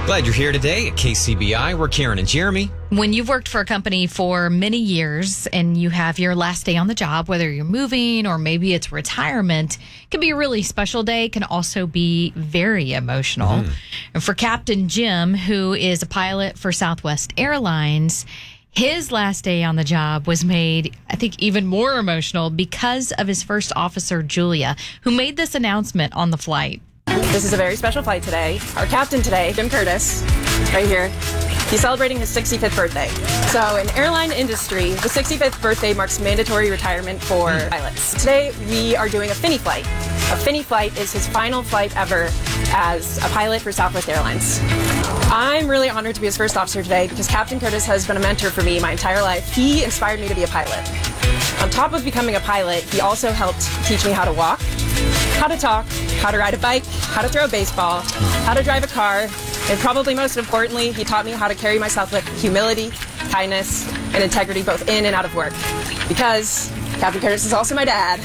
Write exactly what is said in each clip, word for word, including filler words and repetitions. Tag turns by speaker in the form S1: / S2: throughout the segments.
S1: Glad you're here today at K C B I. We're Karen and Jeremy.
S2: When you've worked for a company for many years and you have your last day on the job, whether you're moving or maybe it's retirement, it can be a really special day. It can also be very emotional. Mm. And for Captain Jim, who is a pilot for Southwest Airlines, his last day on the job was made, I think, even more emotional because of his first officer, Julia, who made this announcement on the flight.
S3: This is a very special flight today. Our captain today, Jim Curtis, right here, he's celebrating his sixty-fifth birthday. So in airline industry, the sixty-fifth birthday marks mandatory retirement for pilots. Today, we are doing a Finney flight. A Finney flight is his final flight ever as a pilot for Southwest Airlines. I'm really honored to be his first officer today because Captain Curtis has been a mentor for me my entire life. He inspired me to be a pilot. On top of becoming a pilot, he also helped teach me how to walk, how to talk, how to ride a bike, how to throw a baseball, how to drive a car, and probably most importantly, he taught me how to carry myself with humility, kindness, and integrity both in and out of work. Because Captain Curtis is also my dad.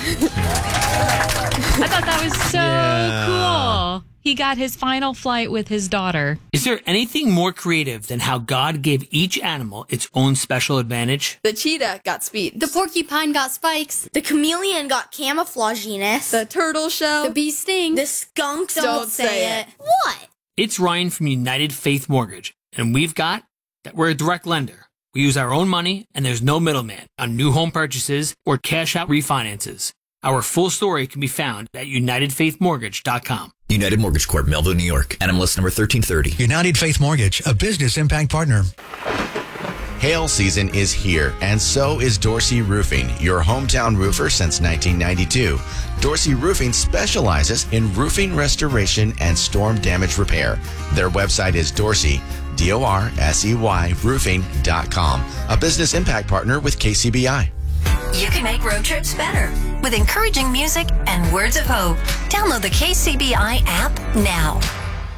S2: I thought that was so
S1: Yeah.
S2: cool. He got his final flight with his daughter.
S4: Is there anything more creative than how God gave each animal its own special advantage?
S5: The cheetah got speed.
S6: The porcupine got spikes. The chameleon got camouflaginess.
S5: The turtle shell.
S6: The bee sting. The skunk don't,
S5: Don't
S6: say,
S5: say
S6: it. What?
S4: It's Ryan from United Faith Mortgage, and we've got that we're a direct lender. We use our own money, and there's no middleman on new home purchases or cash out refinances. Our full story can be found at united faith mortgage dot com.
S7: United Mortgage Corp, Melville, New York. N M L S number thirteen thirty.
S8: United Faith Mortgage, a business impact partner.
S9: Hail season is here, and so is Dorsey Roofing, your hometown roofer since nineteen ninety-two. Dorsey Roofing specializes in roofing restoration and storm damage repair. Their website is Dorsey, D O R S E Y, roofing dot com, a business impact partner with K C B I.
S10: You can make road trips better with encouraging music and words of hope. Download the K C B I app now.